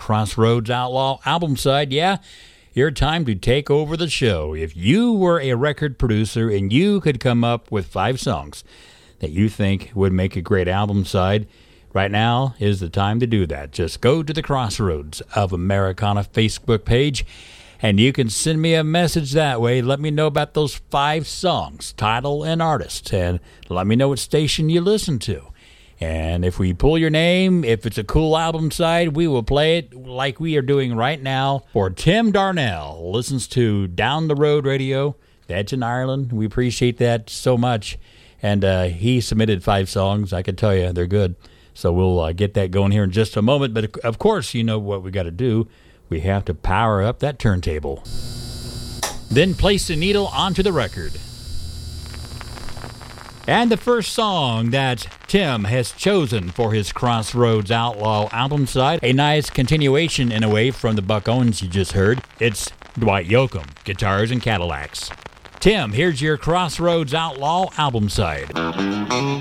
Crossroads Outlaw album side. Yeah, your time to take over the show. If you were a record producer and you could come up with 5 songs that you think would make a great album side, right now is the time to do that. Just go to the Crossroads of Americana Facebook page, and you can send me a message that way. Let me know about those 5 songs, title and artist, and let me know what station you listen to. And if we pull your name, if it's a cool album side, we will play it like we are doing right now. For Tim Darnell, listens to Down the Road Radio. That's in Ireland. We appreciate that so much. And he submitted 5 songs. I can tell you they're good. So we'll get that going here in just a moment. But of course, you know what we got to do. We have to power up that turntable. Then place the needle onto the record. And the first song that Tim has chosen for his Crossroads Outlaw album side, a nice continuation in a way from the Buck Owens you just heard. It's Dwight Yoakam, Guitars and Cadillacs. Tim, here's your Crossroads Outlaw album side.